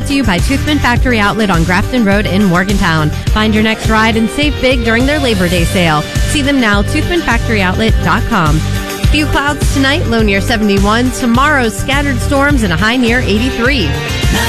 to you by Toothman Factory Outlet on Grafton Road in Morgantown. Find your next ride and save big during their Labor Day sale. See them now, toothmanfactoryoutlet.com. Few clouds tonight, low near 71. Tomorrow, scattered storms and a high near 83.